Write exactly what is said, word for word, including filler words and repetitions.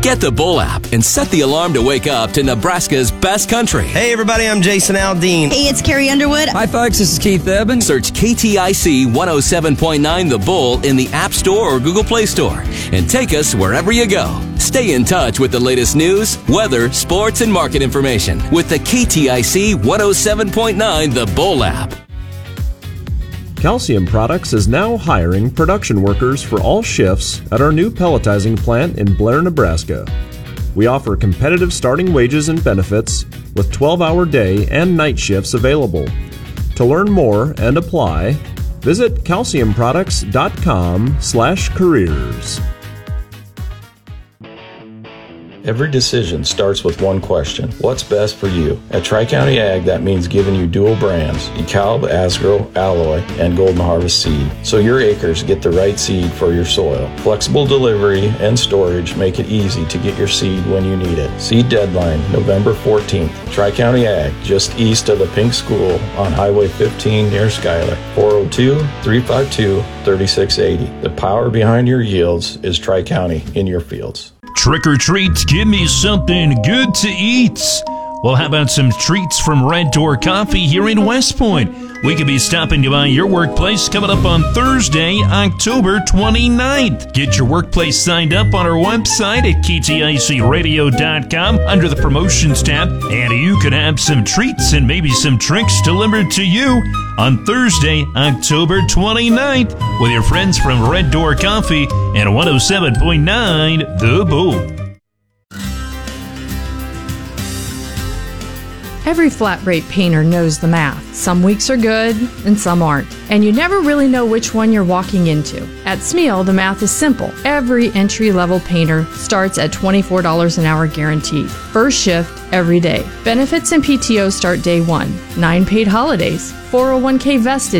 Get the Bull app and set the alarm to wake up to Nebraska's best country. Hey, everybody, I'm Jason Aldean. Hey, it's Carrie Underwood. Hi, folks, this is Keith Eben. Search K T I C one oh seven point nine The Bull in the App Store or Google Play Store and take us wherever you go. Stay in touch with the latest news, weather, sports, and market information with the K T I C one oh seven point nine The Bull app. Calcium Products is now hiring production workers for all shifts at our new pelletizing plant in Blair, Nebraska. We offer competitive starting wages and benefits with twelve-hour day and night shifts available. To learn more and apply, visit calcium products dot com slash careers. Every decision starts with one question. What's best for you? At Tri-County Ag, that means giving you dual brands, DeKalb, Asgrow, Alloy, and Golden Harvest Seed, so your acres get the right seed for your soil. Flexible delivery and storage make it easy to get your seed when you need it. Seed deadline, November fourteenth. Tri-County Ag, just east of the Pink School on Highway fifteen near Schuyler. four oh two, three five two, three six eight oh. The power behind your yields is Tri-County in your fields. Trick or treat, give me something good to eat. Well, how about some treats from Red Door Coffee here in West Point? We could be stopping by your workplace coming up on Thursday, October twenty-ninth. Get your workplace signed up on our website at K T I C radio dot com under the promotions tab, and you could have some treats and maybe some drinks delivered to you on Thursday, October twenty-ninth with your friends from Red Door Coffee and one oh seven point nine The Bull. Every flat rate painter knows the math. Some weeks are good and some aren't. And you never really know which one you're walking into. At Smeal, the math is simple. Every entry-level painter starts at twenty-four dollars an hour guaranteed. First shift, every day. Benefits and P T O start day one. Nine paid holidays. four oh one k vested